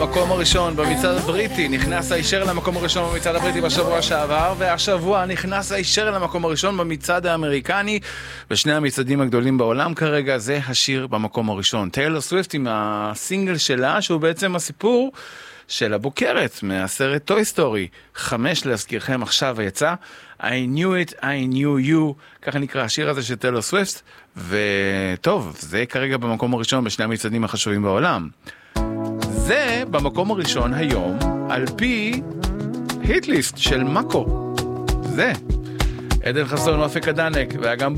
למקום הראשון במצעד הבריטי, נכנס הישר למקום הראשון במצעד הבריטי בשבוע שעבר, והשבוע נכנס הישר למקום הראשון במצעד האמריקני, ושני המצעדים הגדולים בעולם כרגע זה השיר במקום הראשון. טיילור סוויפט עם הסינגל שלה, שהוא בעצם הסיפור של הבוקרת מהסרט טוי סטורי 5, להזכירכם עכשיו יצא I knew it, I knew you, ככה נקרא השיר הזה של טיילור סוויפט, וטוב, זה כרגע במקום הראשון בשני המצעדים החשובים בעולם. זה במקום הראשון היום על פי היטליסט של מקו. זה עדן חסון, אופק הדנק, וגם